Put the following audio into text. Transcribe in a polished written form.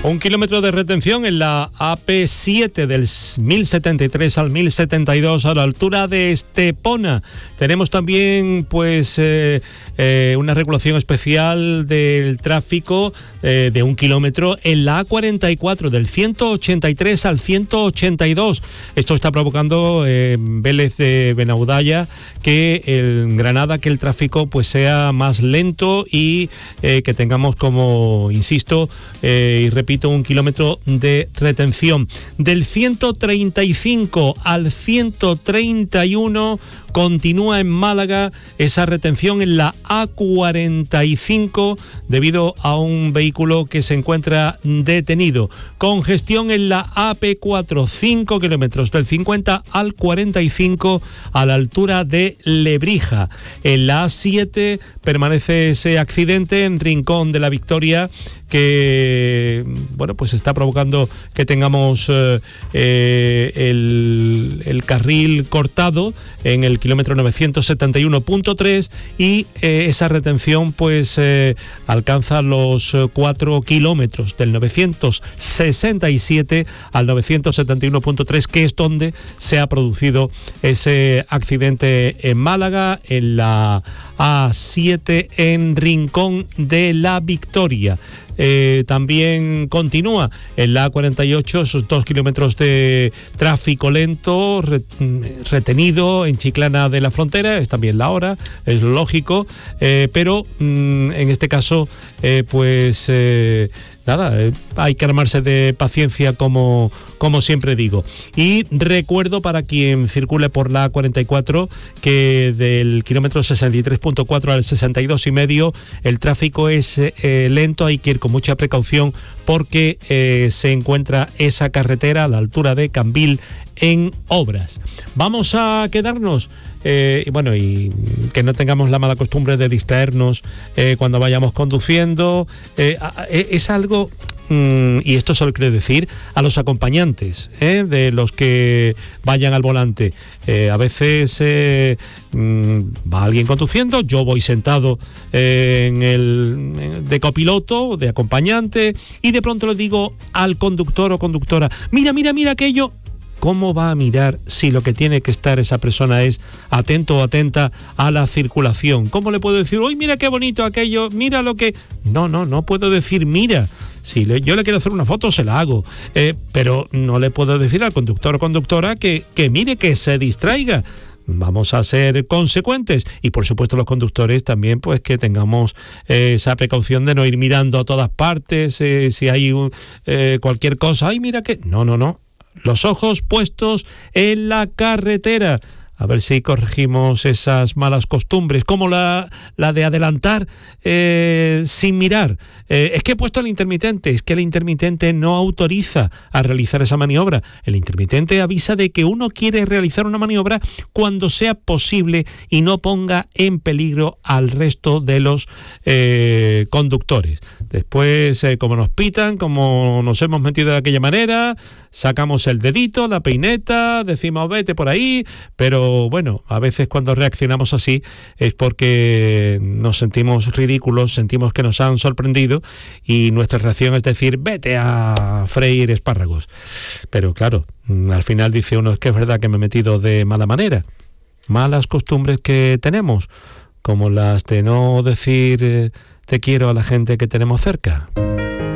1 kilómetro de retención en la AP7 del 1073 al 1072 a la altura de Estepona. Tenemos también pues una regulación especial del tráfico de 1 kilómetro en la A44 del 183 al 182. Esto está provocando Vélez de Benaudalla que en Granada que el tráfico pues sea más lento y que tengamos, como insisto y repito, 1 kilómetro de retención. Del 135 al 131 continúa en Málaga esa retención en la A45 debido a un vehículo que se encuentra detenido. Congestión en la AP4, 5 kilómetros del 50 al 45 a la altura de Lebrija. En la A7 permanece ese accidente en Rincón de la Victoria que bueno pues está provocando que tengamos el carril cortado en el kilómetro 971.3 y esa retención pues alcanza los 4 kilómetros del 967 al 971.3, que es donde se ha producido ese accidente en Málaga, en la A7 en Rincón de la Victoria. También continúa en la A48 esos 2 kilómetros de tráfico lento retenido en Chiclana de la Frontera. Es también la hora, es lógico, pero en este caso pues nada, hay que armarse de paciencia como siempre digo. Y recuerdo para quien circule por la A44 que del kilómetro 63.4 al 62,5 el tráfico es lento, hay que ir con mucha precaución porque se encuentra esa carretera a la altura de Cambil en obras. Vamos a quedarnos y que no tengamos la mala costumbre de distraernos cuando vayamos conduciendo. Es algo, y esto se lo quiero decir a los acompañantes de los que vayan al volante. A veces va alguien conduciendo, yo voy sentado de copiloto, de acompañante, y de pronto le digo al conductor o conductora, mira aquello. ¿Cómo va a mirar si lo que tiene que estar esa persona es atento o atenta a la circulación? ¿Cómo le puedo decir, uy, mira qué bonito aquello, mira lo que...? No puedo decir mira. Si yo le quiero hacer una foto, se la hago. Pero no le puedo decir al conductor o conductora que mire, que se distraiga. Vamos a ser consecuentes y por supuesto los conductores también pues que tengamos esa precaución de no ir mirando a todas partes si hay cualquier cosa, ay mira que... No. Los ojos puestos en la carretera. A ver si corregimos esas malas costumbres, como la de adelantar sin mirar. Es que he puesto el intermitente, es que el intermitente no autoriza a realizar esa maniobra. El intermitente avisa de que uno quiere realizar una maniobra cuando sea posible y no ponga en peligro al resto de los conductores. Después, como nos pitan, como nos hemos metido de aquella manera, sacamos el dedito, la peineta, decimos vete por ahí, pero bueno, a veces cuando reaccionamos así es porque nos sentimos ridículos, sentimos que nos han sorprendido y nuestra reacción es decir, vete a freír espárragos. Pero claro, al final dice uno, es que es verdad que me he metido de mala manera. Malas costumbres que tenemos, como las de no decir te quiero a la gente que tenemos cerca.